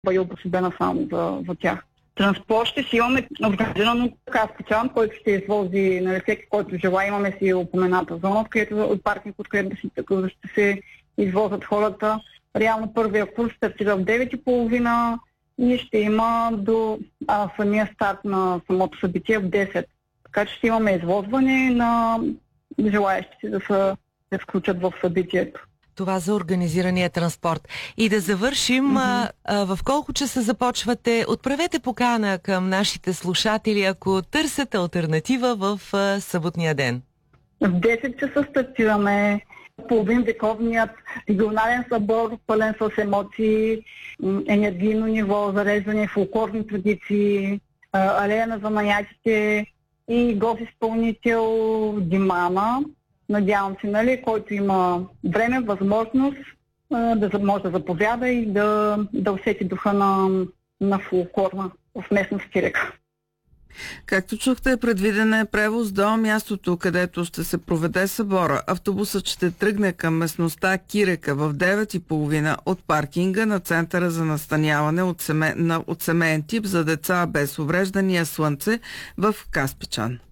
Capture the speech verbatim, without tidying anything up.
бъде обособена само за, за тях. Транспорт ще си имаме организирано Каспичан, който ще извози, нали, всеки, който желая. Имаме си упомената зона, където от паркинг, откъдето да си така, ще се извозят хората. Реално първия курс стартира в девет и половина и ще има до а, самия старт на самото събитие в десет. Така че ще имаме извозване на желаящи да се, да включат в събитието. Това за организирания транспорт. И да завършим, mm-hmm. а, в колко часа започвате? Отправете покана към нашите слушатели, ако търсят алтернатива в а, съботния ден. В десет часа стартираме. Половин вековният регионален събор, пълен с емоции, енергийно ниво, зареждане, фолклорни традиции, алея на занаятите и гост-изпълнител Димана. Надявам се, нали, който има време, възможност да може да заповяда и да, да усети духа на, на фолклорна в местност Кирека. Както чухте, предвиден е превоз до мястото, където ще се проведе събора. Автобусът ще тръгне към местността Кирека в девет и половина от паркинга на Центъра за настаняване от, семе... на... от семейен тип за деца без увреждания Слънце в Каспичан.